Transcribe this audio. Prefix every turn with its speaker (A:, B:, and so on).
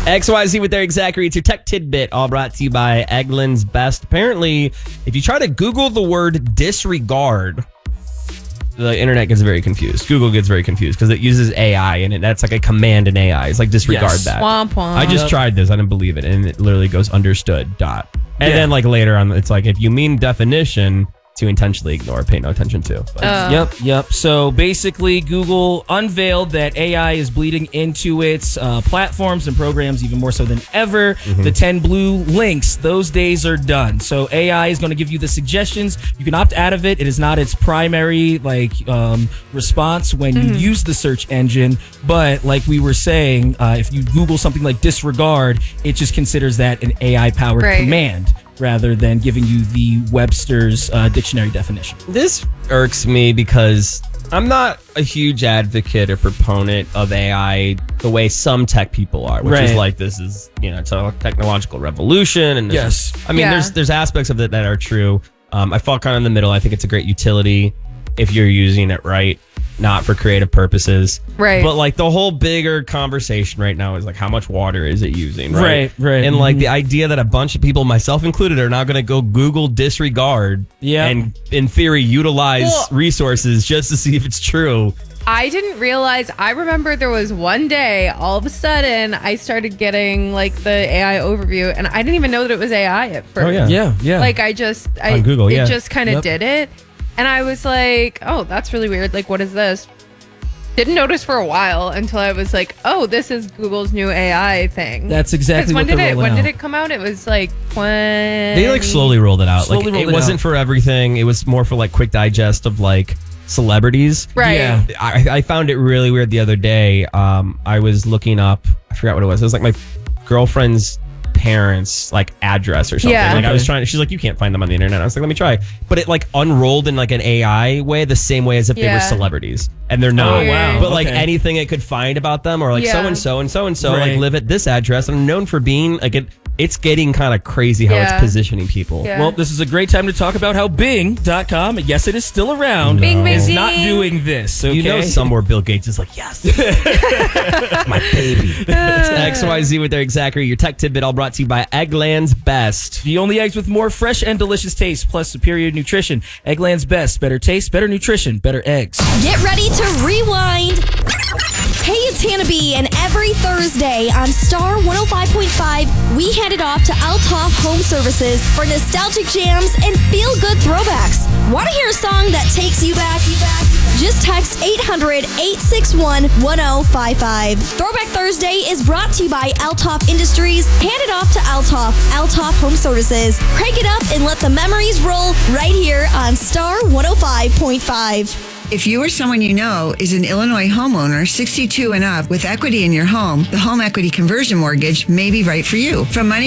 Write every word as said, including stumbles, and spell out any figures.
A: X Y Z with Eric Zachary. It's your tech tidbit, all brought to you by Eggland's Best. Apparently, if you try to Google the word disregard, the internet gets very confused. Google gets very confused because it uses A I, and it, that's like a command in A I. It's like disregard
B: Yes.
A: that.
C: Womp womp.
A: I just tried this. I didn't believe it, and it literally goes understood dot. And
B: Yeah.
A: then like later on, it's like if you mean definition, to intentionally ignore, pay no attention to. But
C: Uh,
B: Yep, yep. So basically, Google unveiled that A I is bleeding into its uh, platforms and programs even more so than ever.
A: Mm-hmm.
B: The ten blue links, those days are done. So A I is going to give you the suggestions. You can opt out of it. It is not its primary like um, response when you use the search engine. But like we were saying, uh, if you Google something like disregard, it just considers that an A I-powered
C: Right.
B: command, rather than giving you the Webster's uh, dictionary definition.
A: this irks me because I'm not a huge advocate or proponent of A I the way some tech people are, which is
B: Right.
A: like this is, you know, it's a technological revolution. And this
B: Yes.
A: is- I mean,
C: Yeah.
A: there's there's aspects of it that are true. Um, I fall kind of in the middle. I think it's a great utility if you're using it right, not for creative purposes.
C: Right.
A: But like the whole bigger conversation right now is like how much water is it using, right?
B: Right, right.
A: And like the idea that a bunch of people, myself included, are now going to go Google disregard
B: Yeah.
A: and in theory utilize
C: Well-
A: resources just to see if it's true.
C: I didn't realize. I remember there was one day, all of a sudden, I started getting like the A I overview, and I didn't even know that it was A I at first.
A: Oh, yeah.
B: Yeah, yeah.
C: Like I just, I,
A: On Google,
C: it
A: yeah.
C: just kind of
B: Yep.
C: did it, and I was like, oh, that's really weird. Like, what is this? Didn't notice for a while until I was like, oh, this is Google's new A I thing.
B: That's exactly
C: 'Cause when
B: what
C: did
B: they're
C: it?
B: rolling
C: When did
B: out.
C: it come out? It was like twenty.
A: They like slowly rolled it out.
B: Slowly
A: like
B: rolled
A: it
B: it
A: wasn't
B: out.
A: for everything. It was more for like quick digest of like celebrities.
C: Right.
B: Yeah.
A: I, I found it really weird the other day. Um, I was looking up, I forgot what it was. It was like my girlfriend's parents' like address or something.
C: Yeah.
A: Like I was
B: Okay.
A: trying. She's like, you can't find them on the internet. I was like, let me try. But it like unrolled in like an A I way, the same way as if they were
C: Yeah.
A: celebrities, and they're not.
B: Oh, wow.
A: But like
B: Okay.
A: anything it could find about them, or like
C: Yeah.
A: so and so and so and so like
B: Right.
A: live at this address, and I'm known for being like it. It's getting kind of crazy how
C: Yeah.
A: it's positioning people.
C: Yeah.
B: Well, this is a great time to talk about how Bing dot com, yes, it is still around,
C: Bing, Bing,
B: is
C: Bing.
B: not doing this. Okay?
A: You know somewhere Bill Gates is like, yes, my baby. It's X Y Z with Eric Zachary. Your tech tidbit all brought to you by Eggland's Best.
B: The only eggs with more fresh and delicious taste, plus superior nutrition. Eggland's Best. Better taste, better nutrition, better eggs.
D: Get ready to rewind. Hey, it's Hannah B, and every Thursday on Star one oh five point five, we hand it off to Althoff Home Services for nostalgic jams and feel-good throwbacks. Want to hear a song that takes you back? You back? Just text eight hundred, eight six one, one oh five five. Throwback Thursday is brought to you by Althoff Industries. Hand it off to Althoff, Althoff Home Services. Crank it up and let the memories roll right here on Star one oh five point five.
E: If you or someone you know is an Illinois homeowner sixty-two and up with equity in your home, the home equity conversion mortgage may be right for you. From money